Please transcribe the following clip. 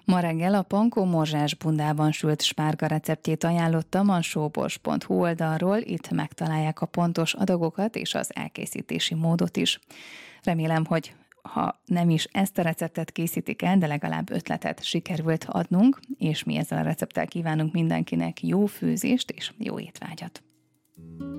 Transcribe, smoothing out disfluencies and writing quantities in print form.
Ma reggel a Pankó morzsás bundában sült spárga receptjét ajánlottam a sóbors.hu oldalról, itt megtalálják a pontos adagokat és az elkészítési módot is. Remélem, hogy ha nem is ezt a receptet készítik el, de legalább ötletet sikerült adnunk, és mi ezzel a recepttel kívánunk mindenkinek jó főzést és jó étvágyat.